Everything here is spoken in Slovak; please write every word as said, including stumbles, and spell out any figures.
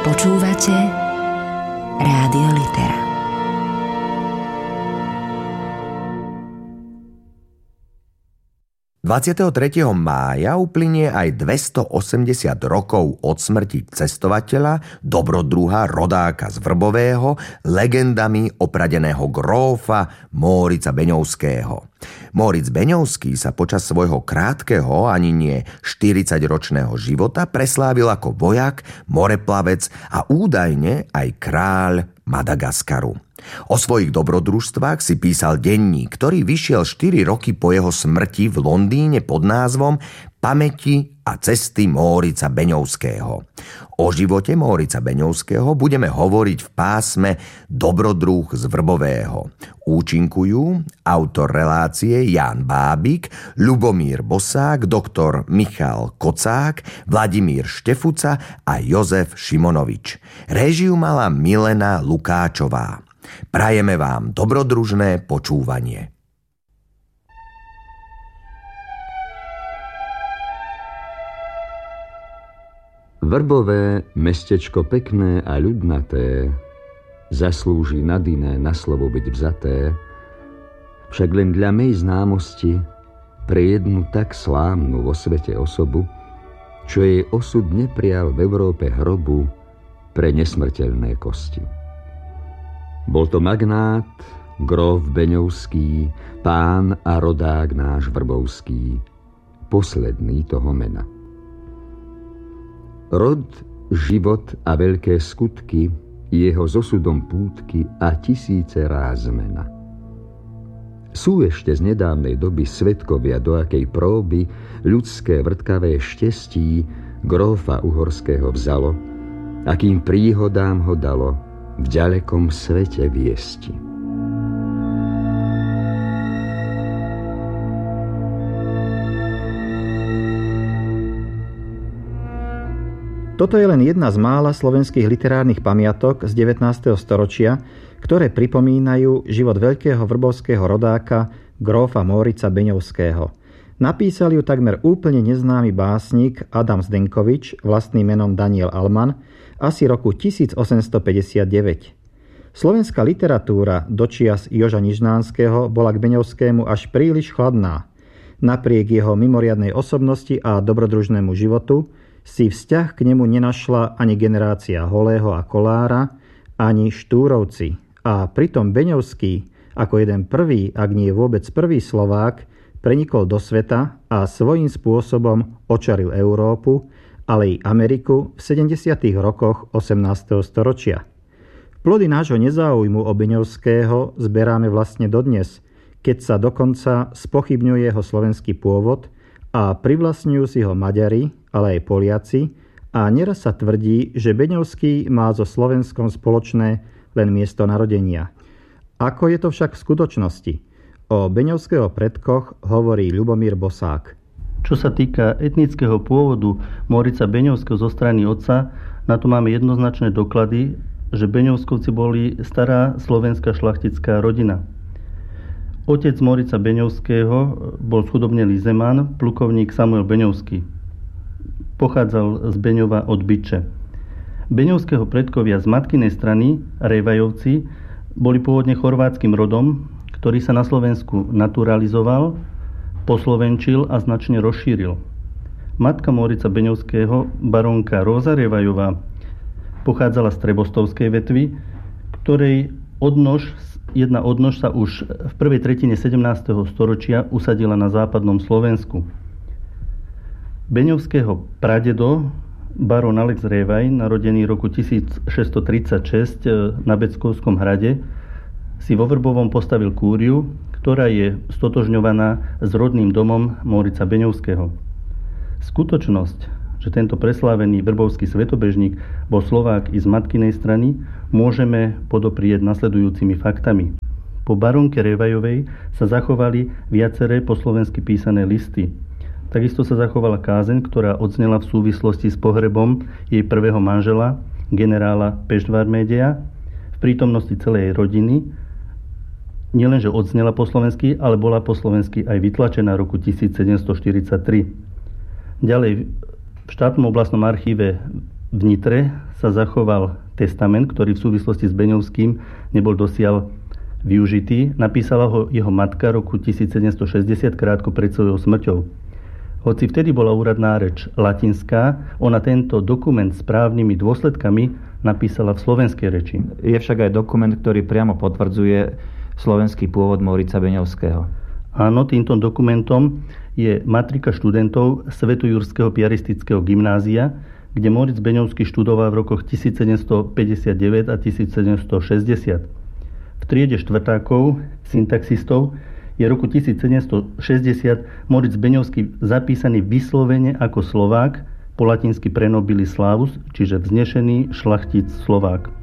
Počúvate Rádio Litera. dvadsiateho tretieho mája uplynie aj dvestoosemdesiat rokov od smrti cestovateľa, dobrodruha, rodáka z Vrbového, legendami opradeného grófa Mórica Beňovského. Móric Beňovský sa počas svojho krátkeho, ani nie štyridsaťročného života preslávil ako vojak, moreplavec a údajne aj kráľ Madagaskaru. O svojich dobrodružstvách si písal denník, ktorý vyšiel štyri roky po jeho smrti v Londýne pod názvom Pamäti a cesty Mórica Beňovského. O živote Mórica Beňovského budeme hovoriť v pásme Dobrodruh z Vrbového. Účinkujú autor relácie Ján Bábik, Ľubomír Bosák, doktor Michal Kocák, Vladimír Štefuca a Jozef Šimonovič. Réžiu mala Milena Lukáčová. Prajeme vám dobrodružné počúvanie. Vrbové, mestečko pekné a ľudnaté, zaslúži nad iné na slovo byť vzaté, však len dla mej známosti pre jednu tak slávnu vo svete osobu, čo jej osud neprial v Európe hrobu pre nesmrteľné kosti. Bol to magnát, gróf Beňovský, pán a rodák náš vrbovský, posledný toho mena. Rod, život a veľké skutky, jeho s osudom pútky a tisíce ráz zmena. Sú ešte z nedávnej doby svedkovia, do akej próby ľudské vrtkavé štestí grófa uhorského vzalo, akým príhodám ho dalo v ďalekom svete viesti. Toto je len jedna z mála slovenských literárnych pamiatok z devätnásteho storočia, ktoré pripomínajú život veľkého vrbovského rodáka grófa Mórica Beňovského. Napísal ju takmer úplne neznámy básnik Adam Zdenkovič vlastným menom Daniel Alman asi roku tisícosemstopäťdesiatdeväť. Slovenská literatúra dočias Joža Nižnánskeho bola k Beňovskému až príliš chladná. Napriek jeho mimoriadnej osobnosti a dobrodružnému životu si vzťah k nemu nenašla ani generácia Holého a Kolára, ani Štúrovci. A pritom Beňovský, ako jeden prvý, ak nie vôbec prvý Slovák, prenikol do sveta a svojím spôsobom očaril Európu, ale i Ameriku v sedemdesiatych rokoch osemnásteho storočia. Plody nášho nezáujmu o Beňovského zberáme vlastne dodnes, keď sa dokonca spochybňuje jeho slovenský pôvod a privlastňujú si ho Maďari, ale aj Poliaci, a neraz sa tvrdí, že Beňovský má so Slovenskom spoločné len miesto narodenia. Ako je to však v skutočnosti? O Beňovského predkoch hovorí Ľubomír Bosák. Čo sa týka etnického pôvodu Mórica Beňovského zo strany otca, na to máme jednoznačné doklady, že Beňovskovci boli stará slovenská šlachtická rodina. Otec Mórica Beňovského bol schudobnelý zeman, plukovník Samuel Beňovský. Pochádzal z Beňova od Byče. Beňovského predkovia z matkinej strany, Rejvajovci, boli pôvodne chorvátskym rodom, ktorý sa na Slovensku naturalizoval, poslovenčil a značne rozšíril. Matka Mórica Beňovského, barónka Róza Rejvajová, pochádzala z trebostovskej vetvy, ktorej odnož, jedna odnož sa už v prvej tretine sedemnásteho storočia usadila na západnom Slovensku. Beňovského pradedo, barón Alex Révaj, narodený roku tisícšesťstotridsaťšesť na Beckovskom hrade, si vo Vrbovom postavil kúriu, ktorá je stotožňovaná s rodným domom Mórica Beňovského. Skutočnosť, že tento preslávený vrbovský svetobežník bol Slovák i z matkinej strany, môžeme podoprieť nasledujúcimi faktami. Po barónke Révajovej sa zachovali viaceré po slovensky písané listy. Takisto sa zachovala kázeň, ktorá odznela v súvislosti s pohrebom jej prvého manžela, generála Peštvármédeja, v prítomnosti celej rodiny. Nielenže odznela po slovensky, ale bola po slovensky aj vytlačená roku tisícsedemstoštyridsaťtri. Ďalej, v štátnom oblastnom archíve v Nitre sa zachoval testament, ktorý v súvislosti s Beňovským nebol dosiaľ využitý. Napísala ho jeho matka roku tisícsedemstošesťdesiat, krátko pred svojou smrťou. Hoci vtedy bola úradná reč latinská, ona tento dokument s právnymi dôsledkami napísala v slovenskej reči. Je však aj dokument, ktorý priamo potvrdzuje slovenský pôvod Mórica Beňovského. Áno, týmto dokumentom je matrika študentov Svätojurského piaristického gymnázia, kde Móric Beňovský študoval v rokoch tisícsedemstopäťdesiatdeväť a tisícsedemstošesťdesiat. V triede štvrtákov, syntaxistov, je roku tisícsedemstošesťdesiat Móric Beňovský zapísaný vyslovene ako Slovák, po latinsky prenobili slavus, čiže vznešený šlachtic Slovák.